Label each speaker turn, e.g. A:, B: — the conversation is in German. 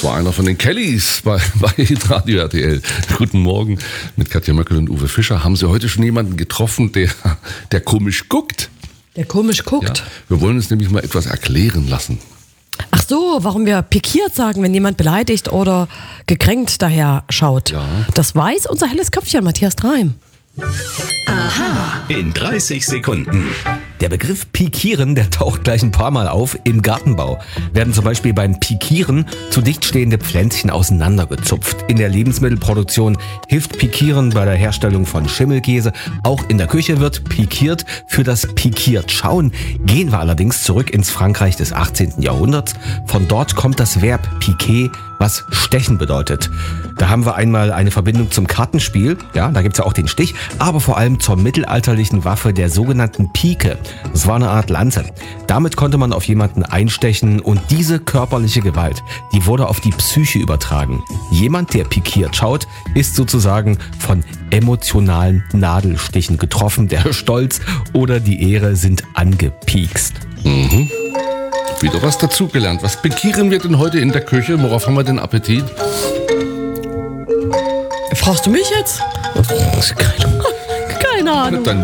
A: Das war einer von den Kellys bei Radio RTL. Guten Morgen mit Katja Möckel und Uwe Fischer. Haben Sie heute schon jemanden getroffen, der komisch guckt?
B: Der komisch guckt?
A: Ja, wir wollen uns nämlich mal etwas erklären lassen.
B: Ach so, warum wir pikiert sagen, wenn jemand beleidigt oder gekränkt daher schaut.
A: Ja.
B: Das weiß unser helles Köpfchen, Matthias Dreim.
C: Aha. In 30 Sekunden.
D: Der Begriff Pikieren, der taucht gleich ein paar Mal auf im Gartenbau. Werden zum Beispiel beim Pikieren zu dicht stehende Pflänzchen auseinandergezupft. In der Lebensmittelproduktion hilft Pikieren bei der Herstellung von Schimmelkäse. Auch in der Küche wird pikiert. Für das Pikiert-Schauen gehen wir allerdings zurück ins Frankreich des 18. Jahrhunderts. Von dort kommt das Verb piquer, was stechen bedeutet. Da haben wir einmal eine Verbindung zum Kartenspiel, ja, da gibt's ja auch den Stich, aber vor allem zur mittelalterlichen Waffe der sogenannten Pike. Das war eine Art Lanze. Damit konnte man auf jemanden einstechen und diese körperliche Gewalt, die wurde auf die Psyche übertragen. Jemand, der pikiert schaut, ist sozusagen von emotionalen Nadelstichen getroffen. Der Stolz oder die Ehre sind angepiekst.
A: Wieder was dazugelernt. Was pikieren wir denn heute in der Küche? Worauf haben wir den Appetit?
B: Fragst du mich jetzt? Keine Ahnung.
A: Dann